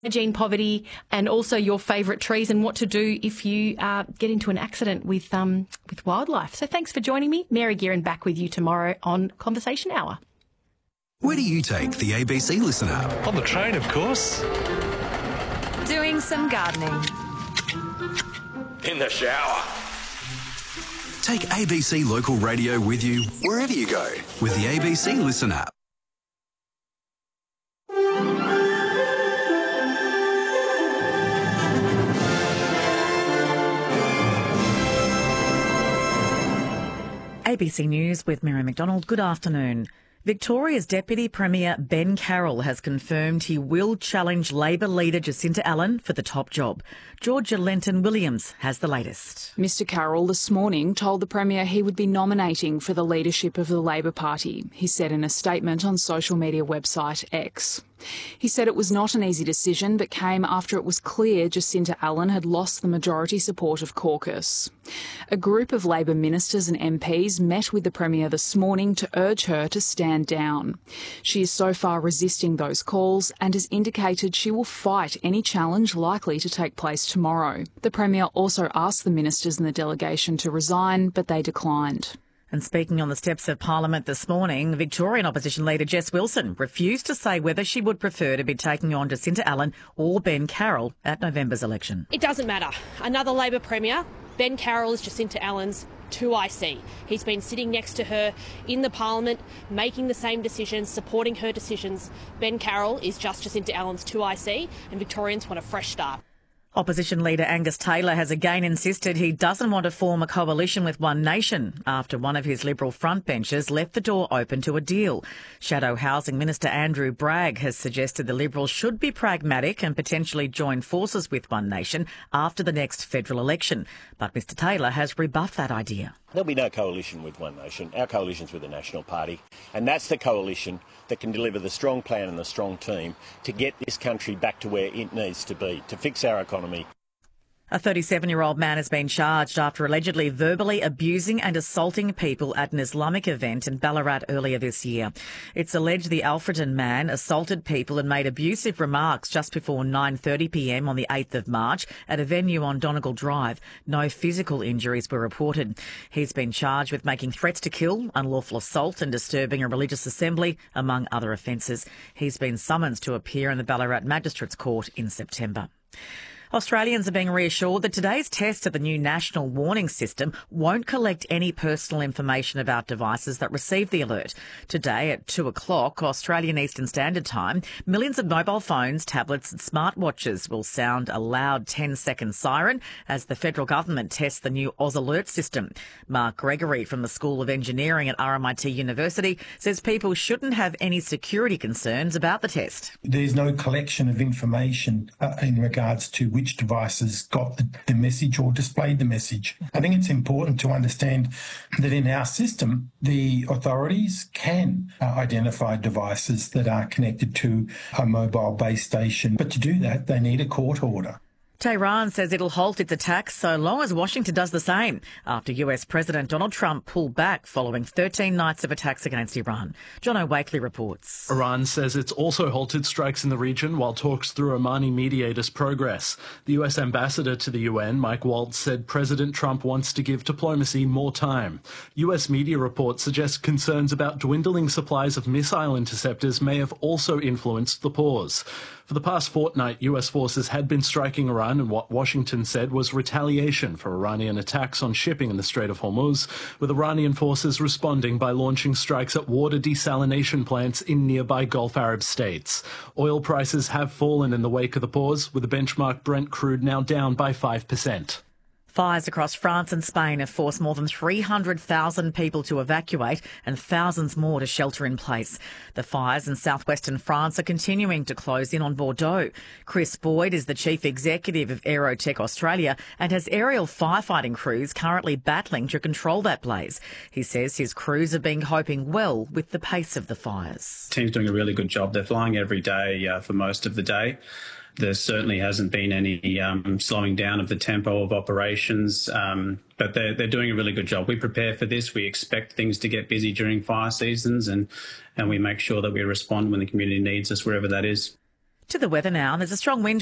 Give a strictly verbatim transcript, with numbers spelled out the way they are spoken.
Gene poverty, and also your favourite trees and what to do if you uh, get into an accident with um, with wildlife. So thanks for joining me. Mary Gearan back with you tomorrow on Conversation Hour. Where do you take the A B C Listen app? On the train, of course. Doing some gardening. In the shower. Take A B C Local Radio with you wherever you go with the A B C Listen app. A B C News with Mary McDonald. Good afternoon. Victoria's Deputy Premier Ben Carroll has confirmed he will challenge Labor leader Jacinta Allen for the top job. Georgia Lenton-Williams has the latest. Mr Carroll this morning told the Premier he would be nominating for the leadership of the Labor Party, he said in a statement on social media website X. He said it was not an easy decision, but came after it was clear Jacinta Allen had lost the majority support of caucus. A group of Labor ministers and M Ps met with the Premier this morning to urge her to stand down. She is so far resisting those calls and has indicated she will fight any challenge likely to take place tomorrow. The Premier also asked the ministers in the delegation to resign, but they declined. And speaking on the steps of Parliament this morning, Victorian opposition leader Jess Wilson refused to say whether she would prefer to be taking on Jacinta Allen or Ben Carroll at November's election. It doesn't matter. Another Labor Premier, Ben Carroll is Jacinta Allen's two I C. He's been sitting next to her in the Parliament, making the same decisions, supporting her decisions. Ben Carroll is just Jacinta Allen's two I C, and Victorians want a fresh start. Opposition leader Angus Taylor has again insisted he doesn't want to form a coalition with One Nation after one of his Liberal frontbenchers left the door open to a deal. Shadow Housing Minister Andrew Bragg has suggested the Liberals should be pragmatic and potentially join forces with One Nation after the next federal election. But Mr Taylor has rebuffed that idea. There'll be no coalition with One Nation. Our coalition's with the National Party, and that's the coalition that can deliver the strong plan and the strong team to get this country back to where it needs to be, to fix our economy. A thirty-seven-year-old man has been charged after allegedly verbally abusing and assaulting people at an Islamic event in Ballarat earlier this year. It's alleged the Alfreton man assaulted people and made abusive remarks just before nine thirty p m on the eighth of March at a venue on Donegal Drive. No physical injuries were reported. He's been charged with making threats to kill, unlawful assault and disturbing a religious assembly, among other offences. He's been summoned to appear in the Ballarat Magistrates Court in September. Australians are being reassured that today's test of the new national warning system won't collect any personal information about devices that receive the alert. Today at two o'clock Australian Eastern Standard Time, millions of mobile phones, tablets and smartwatches will sound a loud ten-second siren as the federal government tests the new Oz Alert system. Mark Gregory from the School of Engineering at R M I T University says people shouldn't have any security concerns about the test. There's no collection of information uh, in regards to which which devices got the, the message or displayed the message. I think it's important to understand that in our system, the authorities can uh, identify devices that are connected to a mobile base station, but to do that, they need a court order. Tehran says it'll halt its attacks so long as Washington does the same after U S President Donald Trump pulled back following thirteen nights of attacks against Iran. John O'Wakely reports. Iran says it's also halted strikes in the region while talks through Omani mediators progress. The U S ambassador to the U N, Mike Waltz, said President Trump wants to give diplomacy more time. U S media reports suggest concerns about dwindling supplies of missile interceptors may have also influenced the pause. For the past fortnight, U S forces had been striking Iran in what Washington said was retaliation for Iranian attacks on shipping in the Strait of Hormuz, with Iranian forces responding by launching strikes at water desalination plants in nearby Gulf Arab states. Oil prices have fallen in the wake of the pause, with the benchmark Brent crude now down by five percent. Fires across France and Spain have forced more than three hundred thousand people to evacuate and thousands more to shelter in place. The fires in southwestern France are continuing to close in on Bordeaux. Chris Boyd is the chief executive of Aerotech Australia and has aerial firefighting crews currently battling to control that blaze. He says his crews have been coping well with the pace of the fires. The team's doing a really good job. They're flying every day uh, for most of the day. There certainly hasn't been any um, slowing down of the tempo of operations, um, but they're, they're doing a really good job. We prepare for this. We expect things to get busy during fire seasons, and, and we make sure that we respond when the community needs us, wherever that is. To the weather now. There's a strong wind